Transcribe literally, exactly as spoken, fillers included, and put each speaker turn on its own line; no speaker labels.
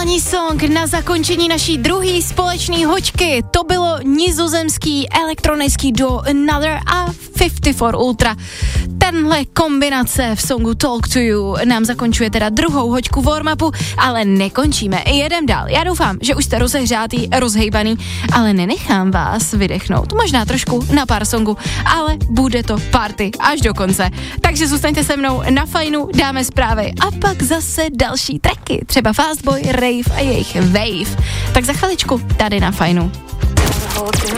Finální song na zakončení naší druhé společné hoďky. To bylo nizozemský elektronický duo Another a padesát čtyři Ultra. Tenhle kombinace v songu Talk to You nám zakončuje teda druhou hoďku warm-upu, ale nekončíme, jedem dál. Já doufám, že už jste rozehřátý, rozhejbaný, ale nenechám vás vydechnout. Možná trošku na pár songů, ale bude to party až do konce. Takže zůstaňte se mnou na Fajnu, dáme zprávy a pak zase další tracky, třeba Fastboy, Rave a jejich Wave. Tak za chviličku tady na Fajnu.